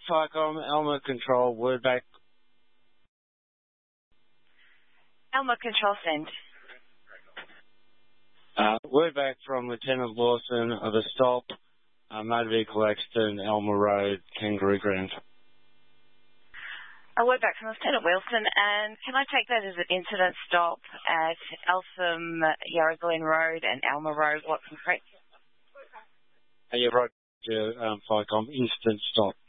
FICOM, Elmer Control, word back. Elmer Control, send. Word back from Lieutenant Lawson of a stop, motor vehicle accident, Elmer Road, Kangaroo Ground. A word back from Lieutenant Wilson, and can I take that as an incident stop at Eltham, Yarra Glen Road and Elmer Road, Watson Creek? Yeah, right, FICOM, instant stop.